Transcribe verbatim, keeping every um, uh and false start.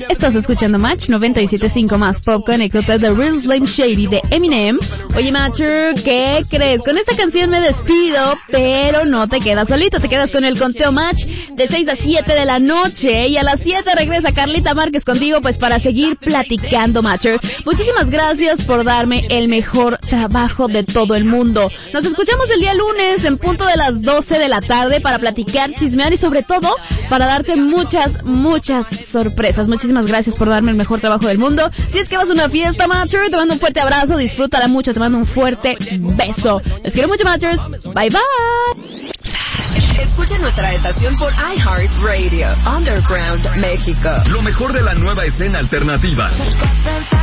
Estás escuchando Match noventa y siete punto cinco más Pop Connected de Real Slim Shady de Eminem. Oye, Matcher, ¿qué crees? Con esta canción me despido, pero no te quedas solito, te quedas con el conteo Match de seis a siete de la noche y a las siete regresa Carlita Márquez contigo pues para seguir platicando, Matcher. Muchísimas gracias por darme el mejor trabajo de todo el mundo. Nos escuchamos el día lunes en punto de las doce de la tarde para platicar, chismear y sobre todo para darte muchas, muchas sorpresas. Muchísimas gracias por darme el mejor trabajo del mundo. Si es que vas a una fiesta, Matcher, te mando un fuerte abrazo, disfrútala mucho, te mando un fuerte beso. Les quiero mucho, Matchers. Bye, bye. Escucha nuestra estación por iHeartRadio, Underground México. Lo mejor de la nueva escena alternativa.